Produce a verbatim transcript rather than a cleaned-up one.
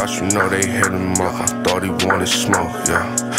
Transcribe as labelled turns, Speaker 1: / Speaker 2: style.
Speaker 1: shots, you know they hit him up. I thought he wanted smoke, yeah.